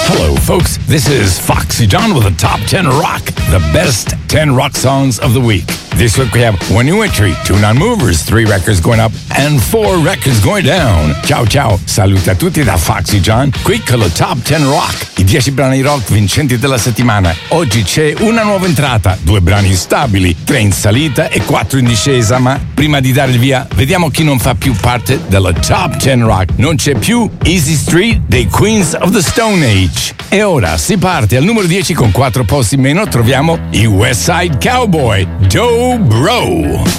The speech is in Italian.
Hello, folks. This is Foxy John with the Top 10 Rock, the best 10 rock songs of the week. This week we have one new entry, 2 non-movers, 3 records going up, and 4 records going down. Ciao ciao, saluti a tutti da Foxy John, qui con lo Top 10 Rock, i 10 brani rock vincenti della settimana. Oggi c'è una nuova entrata, 2 brani stabili, 3 in salita e 4 in discesa, ma prima di dare il via, vediamo chi non fa più parte della Top 10 Rock. Non c'è più Easy Street dei Queens of the Stone Age. E ora si parte al numero 10 con 4 posti in meno, troviamo i West Side Cowboy, Joe Bro.